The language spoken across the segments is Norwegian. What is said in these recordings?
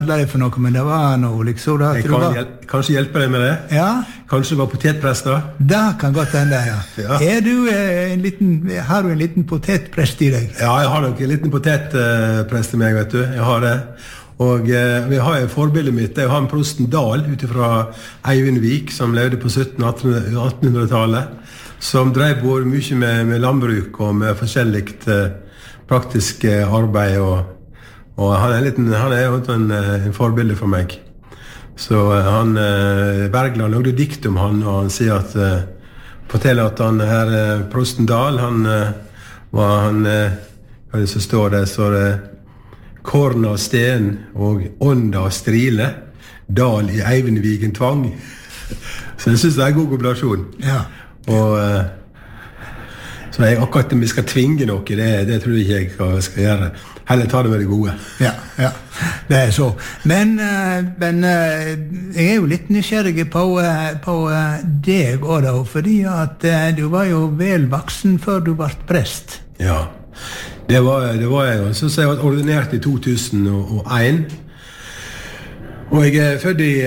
kaller det for noe, men det var noe liksom da. Jeg kan kanskje hjelpe deg med det? Ja. Kanskje det var potetprest da? Det kan godt hende, ja. Ja. Har du en liten potetprest i deg? Ja, jeg har nok en liten potetprest i meg, vet du. Jeg har det. Og vi har et forbilde mitt, det er han prosten Dahl, utifra Eivinnvik, som levde på 1700-1800-tallet, som drev både mye med landbruk og med forskjelligt praktisk arbeid, og han er jo en forbilde for meg. Så Bergland lagde dikt om han, og han sier forteller at han her, prosten Dahl, hva det så står det, korn av sten og ånd av strile, Dahl i Eivinnviken tvang. Så jeg synes det er en god kombinasjon. Ja. Og så akkurat om vi skal tvinge noe, det tror jeg ikke jeg skal gjøre. Heller ta det med det gode. Ja, det er så. Men jeg er jo litt nysgjerrig på deg også da, fordi at du var jo vel voksen før du ble prest. Ja, det var jeg. Så jeg var ordinert i 2001. Og jeg er født i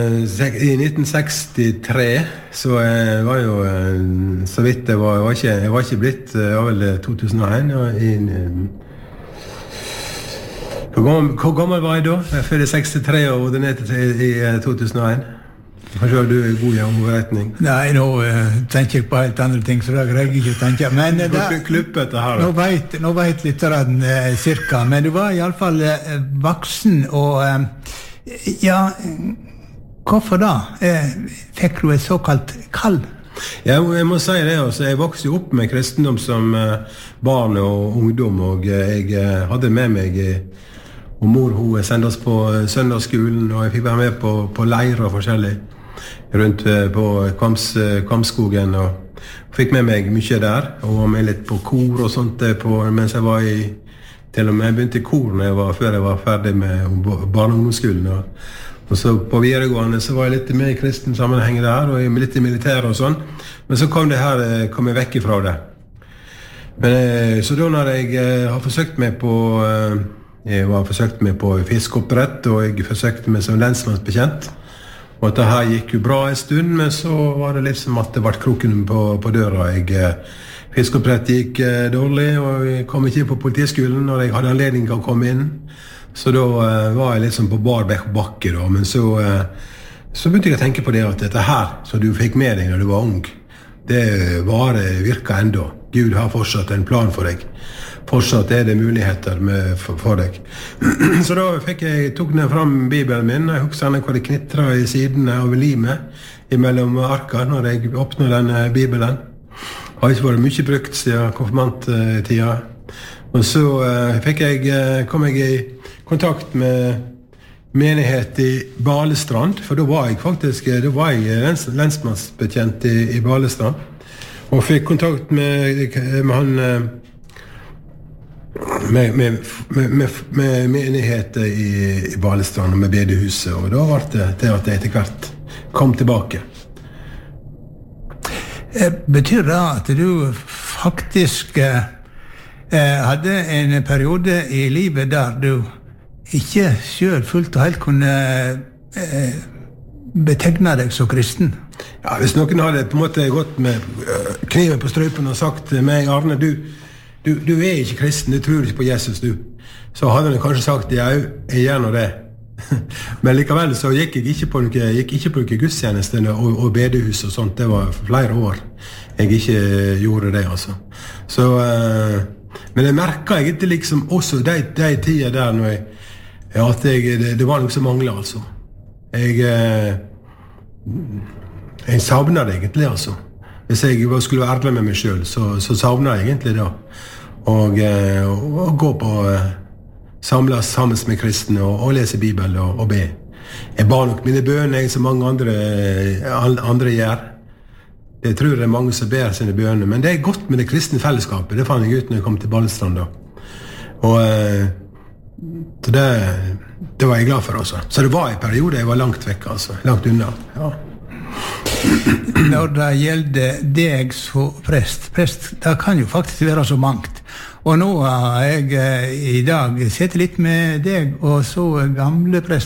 1963, så jeg var jo så vidt jeg var ikke blitt av vel 2001. Hvor gammel var jeg da? Jeg er født i 63 og ordinert i 2001. Kanskje du er god i overretning? Nei, nå tenker jeg på helt andre ting, så da greier jeg ikke å tenke. Men klippet det her da. Nå vet litt av den cirka, men du var i alle fall voksen, og ja, hvorfor da? Fikk du et såkalt kall? Ja, jeg må si det også. Jeg vokste jo opp med kristendom som barn og ungdom, og jeg hadde med meg, og mor hun sendte oss på søndagsskolen, og jeg fikk være med på leirer forskjellig rundt på Kvamskogen, og fikk med meg mye der, og var med litt på kor og sånt mens jeg var til og med jeg begynte i kor før jeg var ferdig med barne- og så på videregående så var jeg litt med i kristen sammenheng der, og litt i militæret og sånn, men så kom jeg vekk ifra det. Men, så da når jeg har forsøkt meg på fiskeoppdrett, og jeg forsøkte meg som lensmannsbetjent, og at det her gikk jo bra en stund, men så var det litt som at det ble kroken på døra. Fiskeoppdrett gikk dårlig, og jeg kom ikke inn på politiskolen når jeg hadde anledning til å komme inn. Så da var jeg liksom på bar bakke da, men så begynte jeg å tenke på det at dette her, som du fikk med deg når du var ung, det virker enda. Gud har fortsatt en plan for deg. Fortsatt det muligheter for deg. Så da tok jeg fram Bibelen min, jeg husker hva det knitret i sidene av limet, mellom arka når jeg åpnet denne Bibelen. Det har ikke vært mye brukt siden konfirmanttida. Og så kom jeg i kontakt med menighet i Balestrand, for da var jeg lensmannsbetjent i Balestrand, og fikk kontakt med han med menigheter i Balestrand og med bedehuset, og da var det til at jeg etter hvert kom tilbake. Betyr det at du faktisk hadde en periode i livet der du ikke selv fullt og helt kunne betegne deg som kristen? Ja, hvis noen hadde på en måte gått med kniven på strupen og sagt til meg, Arne, du er ikke kristen, du tror ikke på Jesus, du. Så hadde han kanskje sagt, ja, jeg gjør nå det. Men likevel så gikk jeg ikke på noen gudstjenester og bedehus og sånt. Det var flere år jeg ikke gjorde det, altså. Så, men jeg merket egentlig liksom også de tider der når det var noe som manglet, altså. Jeg savnet det egentlig, altså. Hvis jeg skulle være ærlig med meg selv, så savnet jeg egentlig det. Og gå på samles sammen med kristne og lese Bibelen og be. Jeg ba nok mine bønner, som mange andre gjør. Jeg tror det er mange som ber sine bønner, men det er godt med det kristne fellesskapet. Det fant jeg ut når jeg kom til Balestrand da. Og så det var jeg glad for også. Så det var en periode jeg var langt vekk, altså. Langt unna, ja. Når det gjelder deg som prest, det kan jo faktisk være så mangt. Og nå har jeg i dag sett litt med deg og så gamle prest